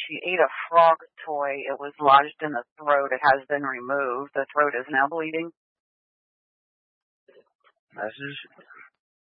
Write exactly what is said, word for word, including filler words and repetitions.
she ate a frog toy. It was lodged in the throat. It has been removed. The throat is now bleeding. This is